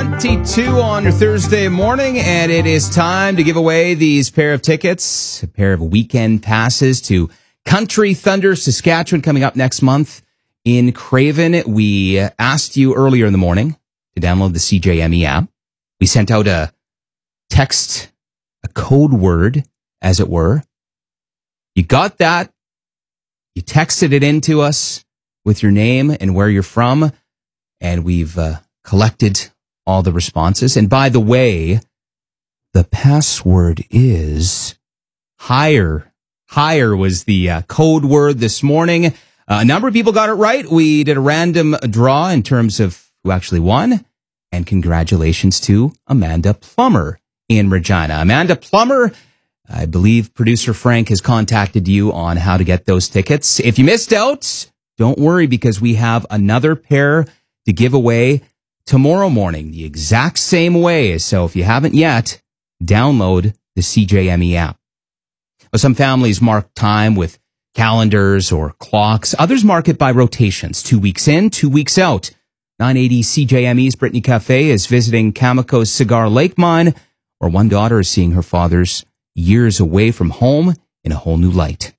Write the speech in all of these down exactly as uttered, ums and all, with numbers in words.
twenty-two on your Thursday morning, and it is time to give away these pair of tickets, a pair of weekend passes to Country Thunder Saskatchewan coming up next month in Craven. We asked you earlier in the morning to download the C J M E app. We sent out a text, a code word, as it were. You got that. You texted it in to us with your name and where you're from, and we've uh, collected all the responses. And by the way, the password is higher. Higher was the uh, code word this morning. Uh, a number of people got it right. We did a random draw in terms of who actually won. And congratulations to Amanda Plummer in Regina. Amanda Plummer, I believe producer Frank has contacted you on how to get those tickets. If you missed out, don't worry, because we have another pair to give away tomorrow morning, the exact same way. So if you haven't yet, download the C J M E app. Well, some families mark time with calendars or clocks. Others mark it by rotations. Two weeks in, two weeks out. nine eighty C J M E's Brittany Cafe is visiting Cameco's Cigar Lake Mine, where one daughter is seeing her father's years away from home in a whole new light.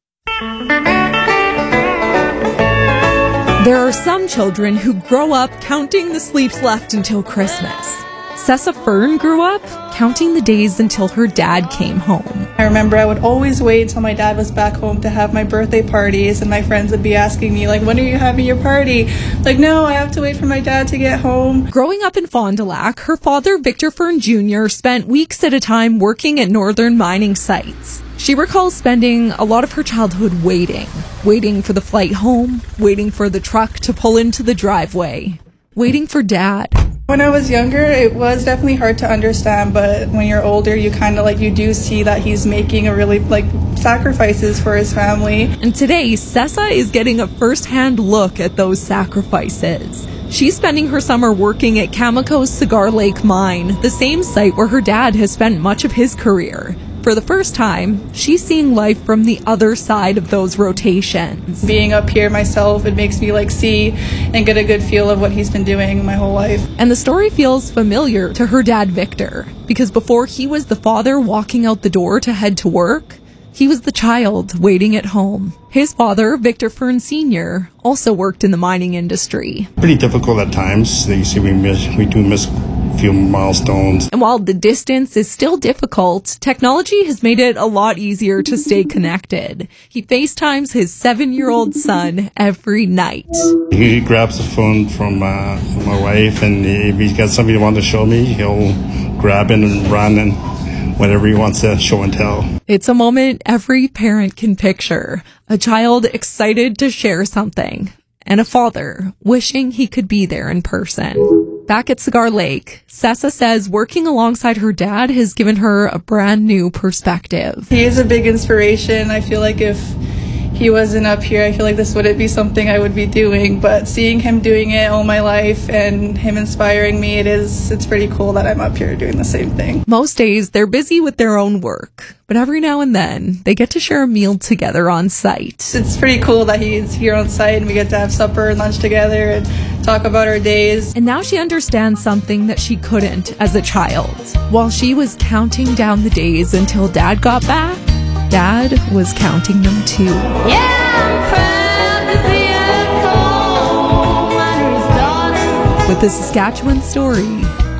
There are some children who grow up counting the sleeps left until Christmas. Sessa Fern grew up counting the days until her dad came home. I remember I would always wait until my dad was back home to have my birthday parties, and my friends would be asking me, like, when are you having your party? Like, no, I have to wait for my dad to get home. Growing up in Fond du Lac, her father, Victor Fern Junior, spent weeks at a time working at northern mining sites. She recalls spending a lot of her childhood waiting. Waiting for the flight home, waiting for the truck to pull into the driveway, waiting for dad. When I was younger, it was definitely hard to understand, but when you're older, you kind of like, you do see that he's making a really, like, sacrifices for his family. And today, Sessa is getting a first-hand look at those sacrifices. She's spending her summer working at Cameco's Cigar Lake Mine, the same site where her dad has spent much of his career. For the first time, she's seeing life from the other side of those rotations. Being up here myself, it makes me like see and get a good feel of what he's been doing my whole life. And the story feels familiar to her dad, Victor, because before he was the father walking out the door to head to work, he was the child waiting at home. His father, Victor Fern Senior, also worked in the mining industry. Pretty difficult at times. You see, we miss, we do miss a few milestones. And while the distance is still difficult, technology has made it a lot easier to stay connected. He FaceTimes his seven-year-old son every night. He grabs the phone from, uh, from my wife, and if he's got something he wants to show me, he'll grab it and run and whatever he wants to show and tell. It's a moment every parent can picture. A child excited to share something, and a father wishing he could be there in person. Back at Cigar Lake, Sessa says working alongside her dad has given her a brand new perspective. He is a big inspiration. I feel like if he wasn't up here, I feel like this wouldn't be something I would be doing, but seeing him doing it all my life and him inspiring me, it is, it's pretty cool that I'm up here doing the same thing. Most days they're busy with their own work, but every now and then they get to share a meal together on site. It's pretty cool that he's here on site and we get to have supper and lunch together and talk about our days. And now she understands something that she couldn't as a child. While she was counting down the days until dad got back, Dad was counting them too. Yeah, I'm proud to be at home under his daughter. With the Saskatchewan Story,